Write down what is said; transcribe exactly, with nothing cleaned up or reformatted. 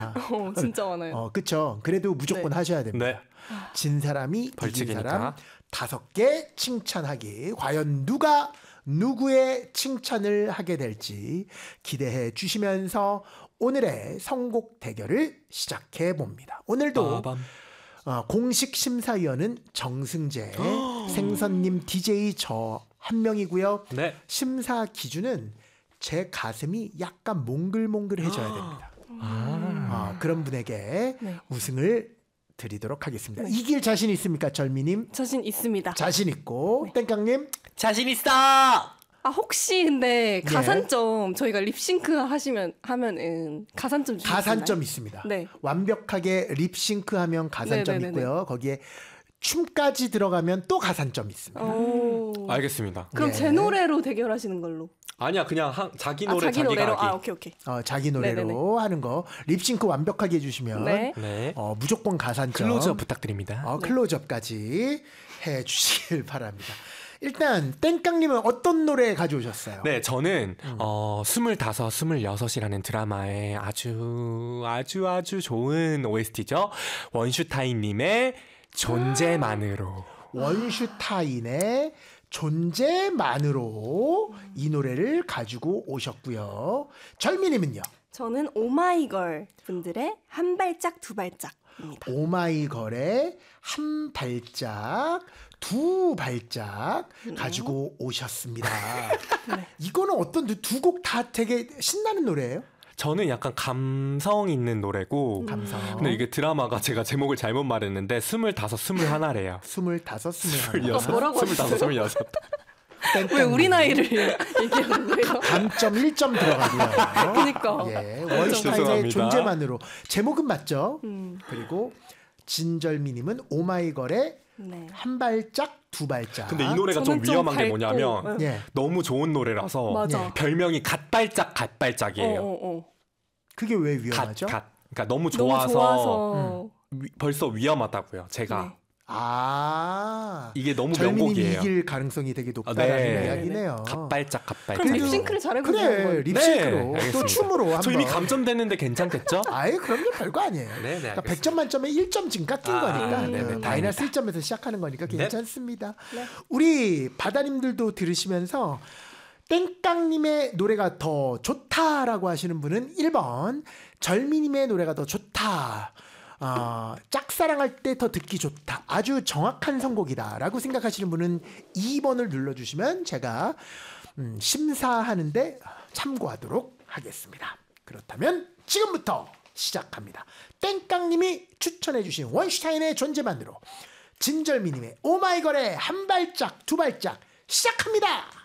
어, 진짜 많아요. 어, 그쵸. 그래도 무조건 네. 하셔야 됩니다. 네. 진 사람이 벌칙이니까. 이긴 사람 다섯 개 칭찬하기. 과연 누가 누구의 칭찬을 하게 될지 기대해 주시면서 오늘의 선곡 대결을 시작해 봅니다. 오늘도 빠밤. 어, 공식 심사위원은 정승재, 생선님 디제이 저 한 명이고요. 네. 심사 기준은 제 가슴이 약간 몽글몽글해져야 됩니다. 아, 그런 분에게 네. 우승을 드리도록 하겠습니다. 네. 이길 자신 있습니까, 절미님? 자신 있습니다. 자신 있고 땡깡님 자신 있어. 아 혹시 근데 예. 가산점 저희가 립싱크 하시면 하면은 가산점 주시나요? 가산점 있습니다. 네. 완벽하게 립싱크하면 가산점 네네네네. 있고요. 거기에 춤까지 들어가면 또 가산점 있습니다. 오. 알겠습니다. 그럼 네. 제 노래로 대결하시는 걸로. 아니야, 그냥 한, 자기 아, 노래 자기 자기가 노래로. 하기. 아 오케이 오케이. 어, 자기 노래로 네네네. 하는 거 립싱크 완벽하게 해주시면 네. 네. 어, 무조건 가산점. 클로즈업 부탁드립니다. 어, 클로즈업까지 해주시길 바랍니다. 일단 땡깡님은 어떤 노래 가져오셨어요? 네, 저는 음. 어, 스물다섯, 스물여섯이라는 드라마의 아주 아주 아주 좋은 오에스티죠. 원슈타인님의 존재만으로. 원슈타인의 존재만으로 이 노래를 가지고 오셨고요. 절미님은요? 저는 오마이걸 분들의 한 발짝 두 발짝입니다. 오마이걸의 한 발짝 두 발짝 가지고 오셨습니다. 네. 이거는 어떤 두 곡 다 되게 신나는 노래예요? 저는 약간 감성 있는 노래고. 감성. 근데 이게 드라마가 제가 제목을 잘못 말했는데 스물다섯, 스물하나래요. 스물다섯, 스물하나. 스물여섯, 뭐라고 스물다섯, 하셨어요? 스물여섯. 왜 우리 나이를 얘기하는 거예요? 감점 일 점 들어가고요. 그니까. 예, 원슈타인의 죄송합니다. 존재만으로. 제목은 맞죠? 음. 그리고 진절미님은 오마이걸의 네. 한 발짝 두 발짝. 근데 이 노래가 좀 저는 좀 위험한 게 밝고, 뭐냐면 네. 예. 너무 좋은 노래라서 맞아. 예. 별명이 갓발짝 갓발짝이에요. 어, 어, 어. 그게 왜 갓, 위험하죠? 갓. 그러니까 너무 너무 좋아서, 좋아서. 위- 벌써 위험하다고요. 제가 네. 아. 이게 너무 절미님이 명곡이에요. 이길 가능성이 되게 높다라는 아, 네. 이야기네요. 갓발짝 갓발짝. 그럼 립싱크를 잘해보세요. 그래 한번. 립싱크로 네, 또 알겠습니다. 춤으로 한번. 저 이미 감전됐는데 괜찮겠죠? 아예 그럼요 별거 아니에요. 네, 네, 그러니까 알겠습니다. 백 점 만점에 일 점 지금 깎인 아, 거니까 네, 네, 음, 다행이다. 마이너스 일 점에서 시작하는 거니까 네. 괜찮습니다. 네. 우리 바다님들도 들으시면서 땡깡님의 노래가 더 좋다라고 하시는 분은 일 번, 절미님의 노래가 더 좋다. 어, 짝사랑할 때 더 듣기 좋다. 아주 정확한 선곡이다라고 생각하시는 분은 이 번을 눌러주시면 제가 음, 심사하는데 참고하도록 하겠습니다. 그렇다면 지금부터 시작합니다. 땡깡님이 추천해주신 원슈타인의 존재만으로 진절미님의 오마이걸의 한 발짝 두 발짝 시작합니다.